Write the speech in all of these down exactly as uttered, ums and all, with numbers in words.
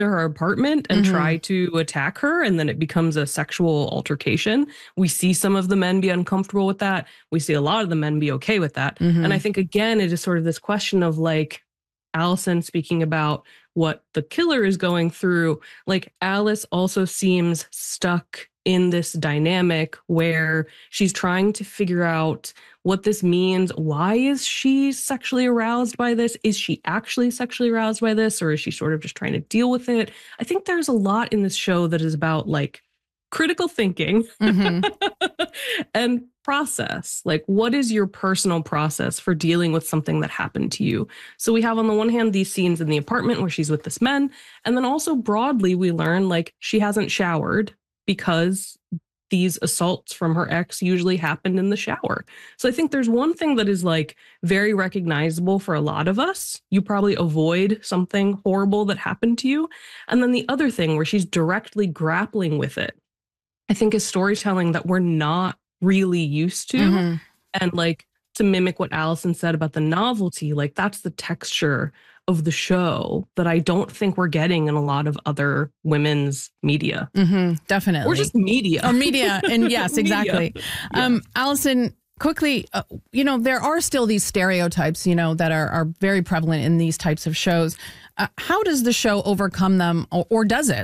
her apartment and mm-hmm. try to attack her, and then it becomes a sexual altercation. We see some of the men be uncomfortable with that. We see a lot of the men be okay with that. Mm-hmm. And I think, again, it is sort of this question of like Allison speaking about what the killer is going through. Like Alice also seems stuck in this dynamic where she's trying to figure out what this means. Why is she sexually aroused by this? Is she actually sexually aroused by this? Or is she sort of just trying to deal with it? I think there's a lot in this show that is about like critical thinking mm-hmm. and process. Like, what is your personal process for dealing with something that happened to you? So we have on the one hand, these scenes in the apartment where she's with this man. And then also broadly, we learn like she hasn't showered because these assaults from her ex usually happened in the shower. So I think there's one thing that is like very recognizable for a lot of us. You probably avoid something horrible that happened to you. And then the other thing where she's directly grappling with it, I think is storytelling that we're not really used to. Mm-hmm. And like to mimic what Allison said about the novelty, like that's the texture of the show that I don't think we're getting in a lot of other women's media. Mm-hmm, definitely. Or just media. Or media. And yes, exactly. Yeah. Um, Allison, quickly, uh, you know, there are still these stereotypes, you know, that are, are very prevalent in these types of shows. Uh, how does the show overcome them, or, or does it?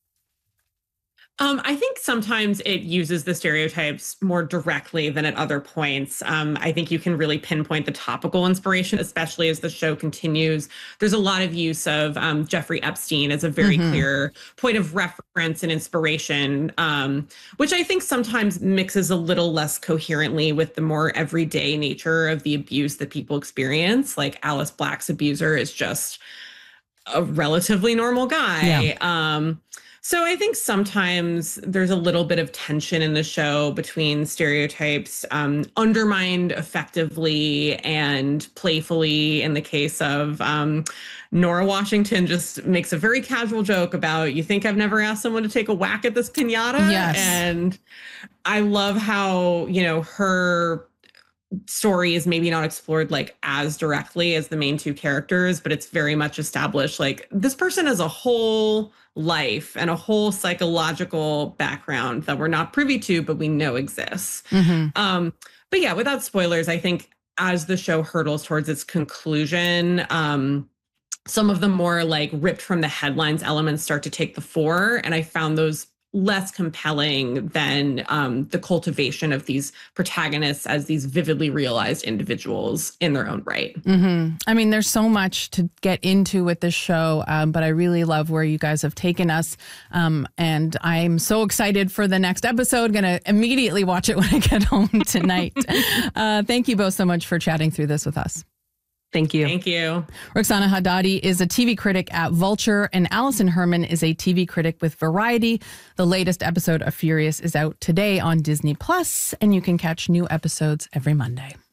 Um, I think sometimes it uses the stereotypes more directly than at other points. Um, I think you can really pinpoint the topical inspiration, especially as the show continues. There's a lot of use of um, Jeffrey Epstein as a very mm-hmm. clear point of reference and inspiration, um, which I think sometimes mixes a little less coherently with the more everyday nature of the abuse that people experience. Like Alice Black's abuser is just a relatively normal guy. Yeah. Um, So I think sometimes there's a little bit of tension in the show between stereotypes um, undermined effectively and playfully. In the case of um, Nora Washington just makes a very casual joke about, you think I've never asked someone to take a whack at this piñata? Yes. And I love how, you know, her story is maybe not explored like as directly as the main two characters, but it's very much established like this person has a whole life and a whole psychological background that we're not privy to, but we know exists. Mm-hmm. Um, but yeah, without spoilers, I think as the show hurtles towards its conclusion, um, some of the more like ripped from the headlines elements start to take the fore. And I found those less compelling than um, the cultivation of these protagonists as these vividly realized individuals in their own right. Mm-hmm. I mean, there's so much to get into with this show, um, but I really love where you guys have taken us. Um, and I'm so excited for the next episode. Going to immediately watch it when I get home tonight. uh, thank you both so much for chatting through this with us. Thank you. Thank you. Roxana Hadadi is a T V critic at Vulture, and Allison Herman is a T V critic with Variety. The latest episode of Furious is out today on Disney Plus, and you can catch new episodes every Monday.